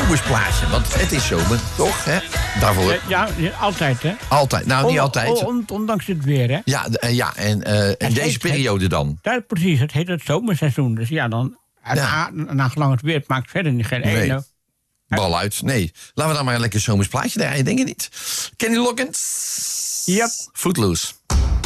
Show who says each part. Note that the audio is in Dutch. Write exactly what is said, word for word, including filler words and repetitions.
Speaker 1: zomersplaatje. Want het is zomer, toch? Hè? Daarvoor.
Speaker 2: Ja, ja, altijd, hè?
Speaker 1: Altijd. Nou, niet
Speaker 2: On-
Speaker 1: altijd.
Speaker 2: on- ondanks het weer, hè?
Speaker 1: Ja, d- eh, ja en uh, in deze
Speaker 2: heet-
Speaker 1: periode dan.
Speaker 2: Ja, precies. Het heet het zomerseizoen. Dus ja, dan...
Speaker 1: Ja.
Speaker 2: Na, na gelang het weer, het maakt verder niet geen
Speaker 1: Nee.
Speaker 2: ene.
Speaker 1: Bal uit. Nee. Laten we dan maar een lekker zomersplaatje draaien, denk je niet? Kenny Loggins.
Speaker 2: Yep.
Speaker 1: Footloose.